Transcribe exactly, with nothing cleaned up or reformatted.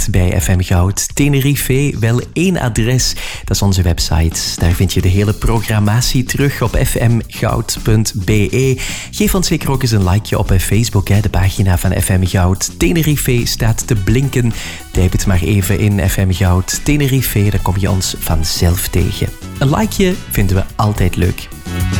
hoort bij F M Goud Tenerife? Wel één adres, dat is onze website. Daar vind je de hele programmatie terug op f m goud punt b e. Geef ons zeker ook eens een likeje op Facebook. Hè. De pagina van F M Goud Tenerife staat te blinken. Typ het maar even in F M Goud Tenerife, dan kom je ons vanzelf tegen. Een likeje vinden we altijd leuk.